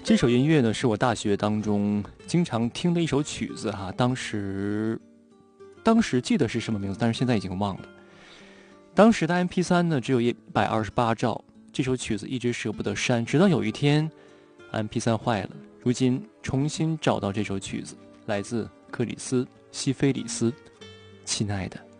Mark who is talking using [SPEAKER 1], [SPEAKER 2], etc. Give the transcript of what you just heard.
[SPEAKER 1] 这首音乐呢，是我大学当中经常听的一首曲子哈。当时记得是什么名字，但是现在已经忘了。当时的 MP3 呢只有128兆，这首曲子一直舍不得删，直到有一天 MP3 坏了。如今重新找到这首曲子，来自克里斯·西菲里斯，亲爱的。